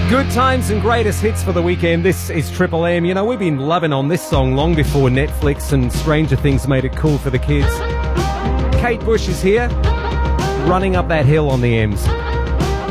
Good times and greatest hits for the weekend. This is Triple M. You know, we've been loving on this song long before Netflix and Stranger Things made it cool for the kids. Kate Bush is here, running up that hill on the M's.